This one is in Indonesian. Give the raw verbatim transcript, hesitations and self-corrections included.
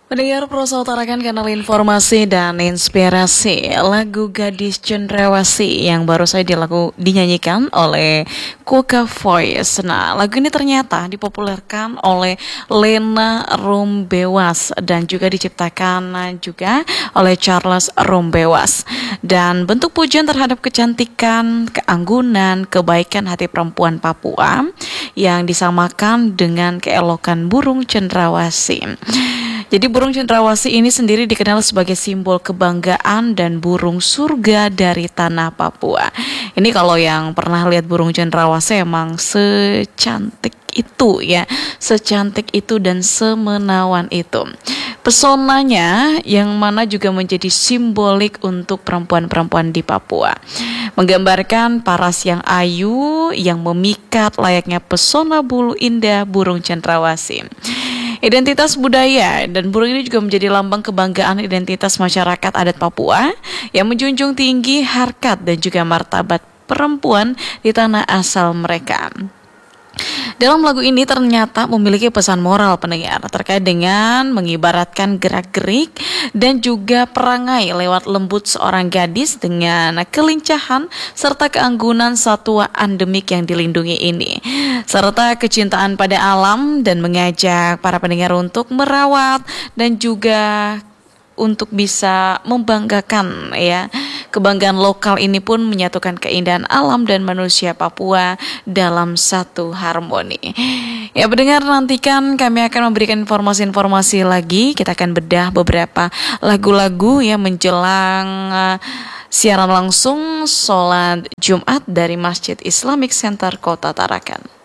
Pendengar Prosa utarakan kanal informasi dan inspirasi lagu Gadis Cendrawasih yang baru saja dilagu, dinyanyikan oleh Kuka Voice. Nah, lagu ini ternyata dipopulerkan oleh Lena Rumbewas dan juga diciptakan juga oleh Charles Rumbewas. Dan bentuk pujian terhadap kecantikan, keanggunan, kebaikan hati perempuan Papua yang disamakan dengan keelokan burung cendrawasih. Jadi burung cendrawasih ini sendiri dikenal sebagai simbol kebanggaan dan burung surga dari tanah Papua. Ini kalau yang pernah lihat burung cendrawasih emang secantik itu ya, secantik itu dan semenawan itu. Pesonanya yang mana juga menjadi simbolik untuk perempuan-perempuan di Papua. Menggambarkan paras yang ayu yang memikat layaknya pesona bulu indah burung cendrawasih. Identitas budaya dan burung ini juga menjadi lambang kebanggaan identitas masyarakat adat Papua yang menjunjung tinggi harkat dan juga martabat perempuan di tanah asal mereka. Dalam lagu ini ternyata memiliki pesan moral pendengar terkait dengan mengibaratkan gerak-gerik dan juga perangai lewat lembut seorang gadis dengan kelincahan serta keanggunan satwa endemik yang dilindungi ini, serta kecintaan pada alam dan mengajak para pendengar untuk merawat dan juga untuk bisa membanggakan ya. Kebanggaan lokal ini pun menyatukan keindahan alam dan manusia Papua dalam satu harmoni. Ya pendengar, nantikan kami akan memberikan informasi-informasi lagi. Kita akan bedah beberapa lagu-lagu yang menjelang uh, siaran langsung sholat Jumat dari Masjid Islamic Center Kota Tarakan.